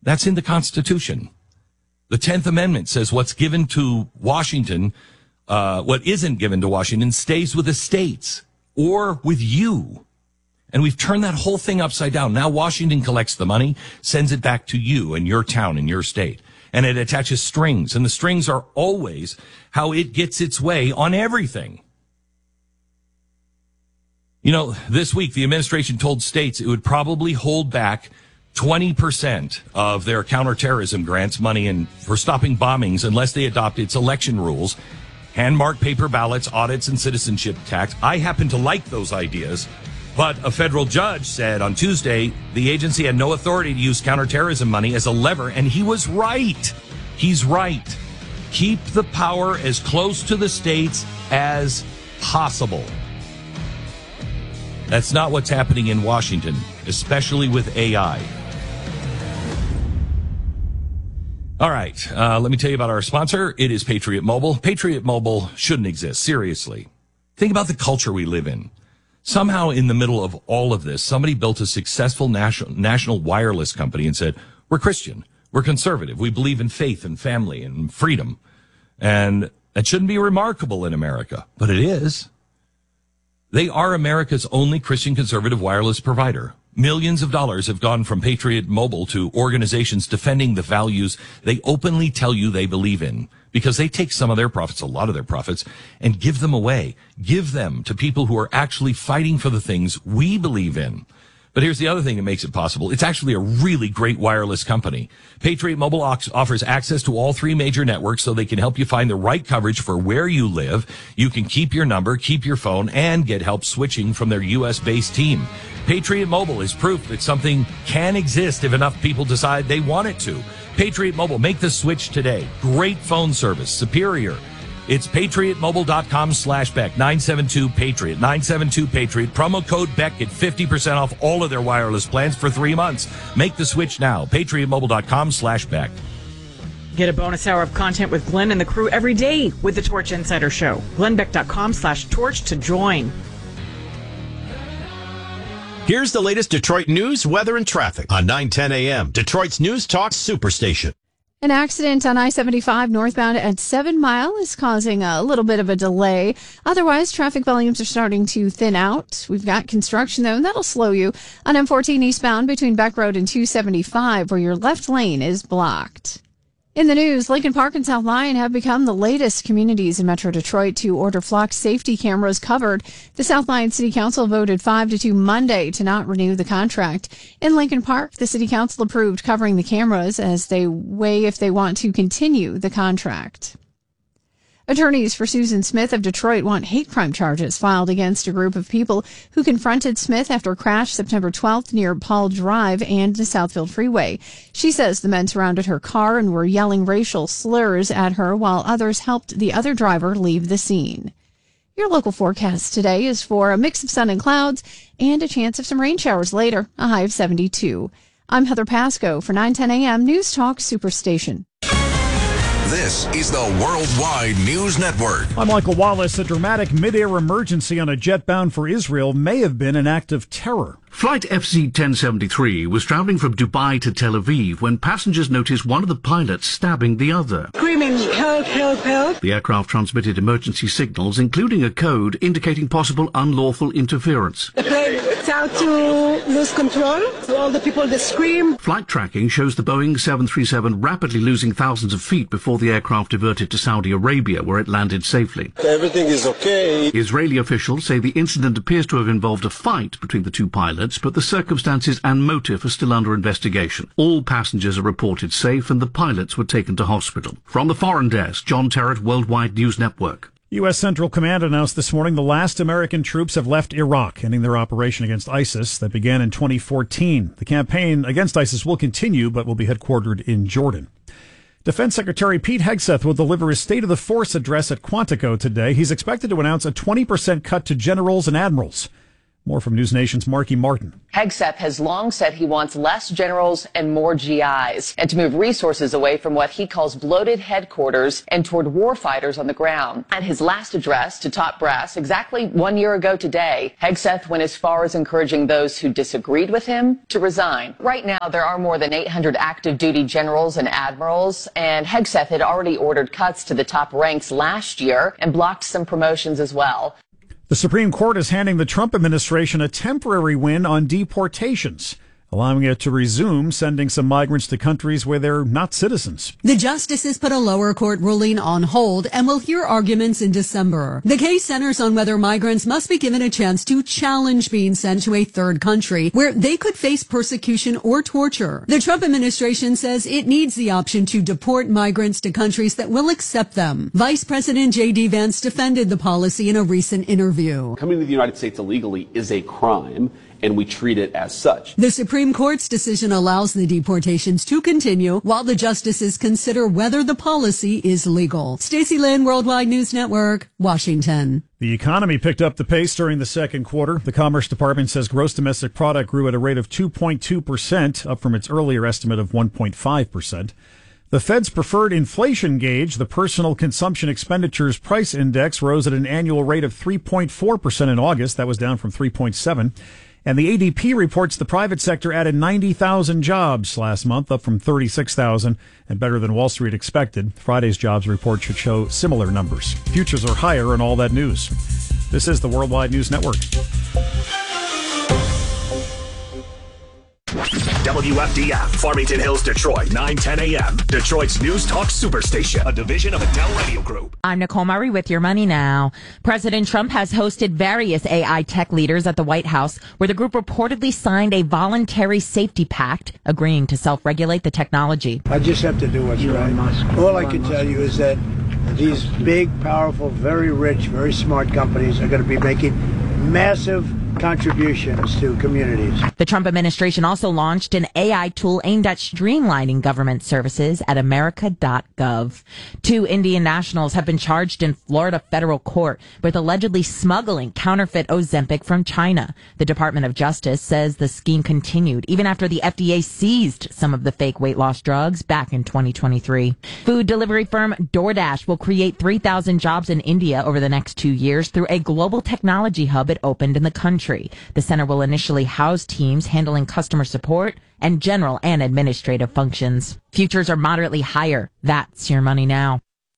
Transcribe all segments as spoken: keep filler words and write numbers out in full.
That's in the Constitution. The tenth Amendment says what's given to Washington, uh, what isn't given to Washington stays with the states or with you. And we've turned that whole thing upside down. Now Washington collects the money, sends it back to you and your town and your state. And it attaches strings. And the strings are always how it gets its way on everything. You know, this week, the administration told states it would probably hold back twenty percent of their counterterrorism grants money and for stopping bombings unless they adopt its election rules, hand-marked paper ballots, audits, and citizenship tax. I happen to like those ideas, but a federal judge said on Tuesday the agency had no authority to use counterterrorism money as a lever, and he was right. He's right. Keep the power as close to the states as possible. That's not what's happening in Washington, especially with A I. All right, uh, let me tell you about our sponsor. It is Patriot Mobile. Patriot Mobile shouldn't exist, seriously. Think about the culture we live in. Somehow in the middle of all of this, somebody built a successful national, national wireless company and said, we're Christian, we're conservative, we believe in faith and family and freedom. And that shouldn't be remarkable in America, but it is. They are America's only Christian conservative wireless provider. Millions of dollars have gone from Patriot Mobile to organizations defending the values they openly tell you they believe in, because they take some of their profits, a lot of their profits, and give them away. Give them to people who are actually fighting for the things we believe in. But here's the other thing that makes it possible. It's actually a really great wireless company. Patriot Mobile offers access to all three major networks so they can help you find the right coverage for where you live. You can keep your number, keep your phone, and get help switching from their U S-based team. Patriot Mobile is proof that something can exist if enough people decide they want it to. Patriot Mobile, make the switch today. Great phone service, superior. It's patriotmobile.com slash Beck, nine seven two Patriot, nine seven two Patriot. Promo code Beck, get fifty percent off all of their wireless plans for three months. Make the switch now, patriotmobile.com slash Beck. Get a bonus hour of content with Glenn and the crew every day with the Torch Insider Show. glennbeck.com slash torch to join. Here's the latest Detroit news, weather, and traffic on nine ten a.m. Detroit's News Talk Superstation. An accident on I seventy-five northbound at seven Mile is causing a little bit of a delay. Otherwise, traffic volumes are starting to thin out. We've got construction, though, and that'll slow you on M fourteen eastbound between Beck Road and two seventy-five, where your left lane is blocked. In the news, Lincoln Park and South Lyon have become the latest communities in Metro Detroit to order flock safety cameras covered. The South Lyon City Council voted five to two Monday to not renew the contract. In Lincoln Park, the City Council approved covering the cameras as they weigh if they want to continue the contract. Attorneys for Susan Smith of Detroit want hate crime charges filed against a group of people who confronted Smith after a crash September twelfth near Paul Drive and the Southfield Freeway. She says the men surrounded her car and were yelling racial slurs at her while others helped the other driver leave the scene. Your local forecast today is for a mix of sun and clouds and a chance of some rain showers later, a high of seventy-two. I'm Heather Pasco for nine ten a.m. News Talk Superstation. This is the Worldwide News Network. I'm Michael Wallace. A dramatic mid-air emergency on a jet bound for Israel may have been an act of terror. Flight F Z ten seventy-three was traveling from Dubai to Tel Aviv when passengers noticed one of the pilots stabbing the other. Screaming, help, help, help. The aircraft transmitted emergency signals, including a code indicating possible unlawful interference. The plane started to lose control, so all the people, they scream. Flight tracking shows the Boeing seven thirty-seven rapidly losing thousands of feet before the aircraft diverted to Saudi Arabia, where it landed safely. Everything is okay. Israeli officials say the incident appears to have involved a fight between the two pilots, but the circumstances and motive are still under investigation. All passengers are reported safe and the pilots were taken to hospital. From the Foreign Desk, John Terrett, Worldwide News Network. U S. Central Command announced this morning the last American troops have left Iraq, ending their operation against ISIS that began in twenty fourteen. The campaign against ISIS will continue, but will be headquartered in Jordan. Defense Secretary Pete Hegseth will deliver his State of the Force address at Quantico today. He's expected to announce a twenty percent cut to generals and admirals. More from News Nation's Marky Martin. Hegseth has long said he wants less generals and more G Is, and to move resources away from what he calls bloated headquarters and toward warfighters on the ground. At his last address to top brass exactly one year ago today, Hegseth went as far as encouraging those who disagreed with him to resign. Right now, there are more than eight hundred active duty generals and admirals, and Hegseth had already ordered cuts to the top ranks last year and blocked some promotions as well. The Supreme Court is handing the Trump administration a temporary win on deportations, allowing it to resume sending some migrants to countries where they're not citizens. The justices put a lower court ruling on hold and will hear arguments in December. The case centers on whether migrants must be given a chance to challenge being sent to a third country where they could face persecution or torture. The Trump administration says it needs the option to deport migrants to countries that will accept them. Vice President J D. Vance defended the policy in a recent interview. Coming to the United States illegally is a crime, and we treat it as such. The Supreme Court's decision allows the deportations to continue while the justices consider whether the policy is legal. Stacey Lynn, Worldwide News Network, Washington. The economy picked up the pace during the second quarter. The Commerce Department says gross domestic product grew at a rate of two point two percent, up from its earlier estimate of one point five percent. The Fed's preferred inflation gauge, the Personal Consumption Expenditures Price Index, rose at an annual rate of three point four percent in August. That was down from three point seven. And the A D P reports the private sector added ninety thousand jobs last month, up from thirty-six thousand, and better than Wall Street expected. Friday's jobs report should show similar numbers. Futures are higher in all that news. This is the Worldwide News Network. W F D F, Farmington Hills, Detroit, nine ten a.m. Detroit's News Talk Superstation, a division of Adele Radio Group. I'm Nicole Murray with your money now. President Trump has hosted various A I tech leaders at the White House, where the group reportedly signed a voluntary safety pact, agreeing to self-regulate the technology. I just have to do what's right. All I can tell you is that these big, powerful, very rich, very smart companies are going to be making massive contributions to communities. The Trump administration also launched an A I tool aimed at streamlining government services at america dot gov. Two Indian nationals have been charged in Florida federal court with allegedly smuggling counterfeit Ozempic from China. The Department of Justice says the scheme continued even after the F D A seized some of the fake weight loss drugs back in twenty twenty-three. Food delivery firm DoorDash will create three thousand jobs in India over the next two years through a global technology hub it opened in the country. The center will initially house teams handling customer support and general and administrative functions. Futures are moderately higher. That's your money now.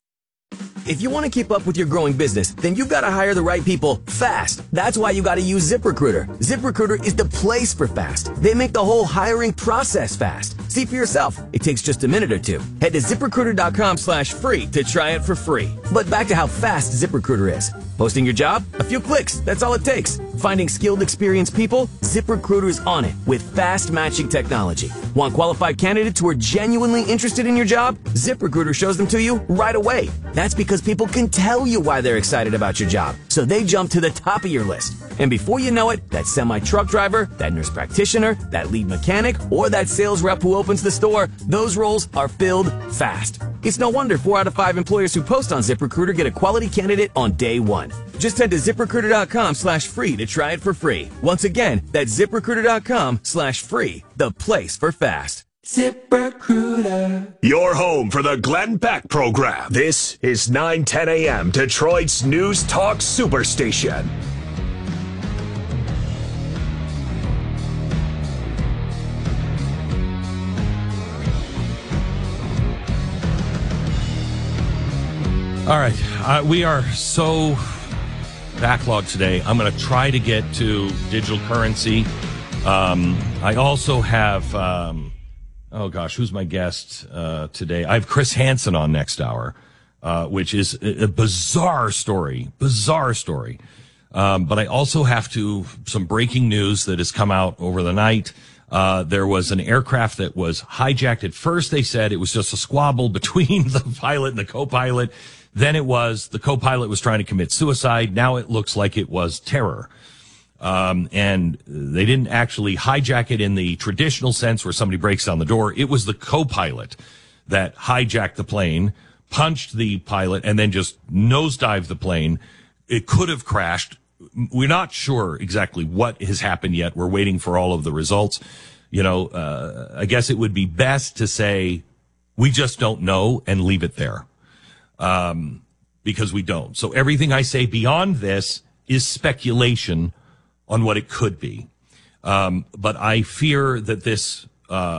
If you want to keep up with your growing business, then you've got to hire the right people fast. That's why you got to use ZipRecruiter. ZipRecruiter is the place for fast. They make the whole hiring process fast. See for yourself. It takes just a minute or two. Head to ZipRecruiter.com slash free to try it for free. But back to how fast ZipRecruiter is. Posting your job? A few clicks. That's all it takes. Finding skilled, experienced people? ZipRecruiter is on it with fast matching technology. Want qualified candidates who are genuinely interested in your job? ZipRecruiter shows them to you right away. That's because people can tell you why they're excited about your job, so they jump to the top of your list. And before you know it, that semi-truck driver, that nurse practitioner, that lead mechanic, or that sales rep who opens the store, those roles are filled fast. It's no wonder four out of five employers who post on ZipRecruiter get a quality candidate on day one. Just head to ZipRecruiter.com slash free to try it for free. Once again, that's ZipRecruiter.com slash free, the place for fast. ZipRecruiter. Your home for the Glenn Beck program. This is nine ten a.m. Detroit's News Talk Superstation. All right. Uh, we are so backlogged today. I'm going to try to get to digital currency. Um, I also have, um, oh gosh, who's my guest uh, today? I have Chris Hansen on next hour, uh, which is a, a bizarre story, bizarre story. Um, but I also have to, some breaking news that has come out over the night. Uh, there was an aircraft that was hijacked. At first, they said it was just a squabble between the pilot and the co-pilot. Then it was the co-pilot was trying to commit suicide. Now it looks like it was terror. Um, and they didn't actually hijack it in the traditional sense where somebody breaks down the door. It was the co-pilot that hijacked the plane, punched the pilot, and then just nosedived the plane. It could have crashed we're not sure exactly what has happened yet. We're waiting for all of the results. You know, uh, I guess it would be best to say we just don't know and leave it there, um, because we don't. So everything I say beyond this is speculation on what it could be. Um, but I fear that this, uh,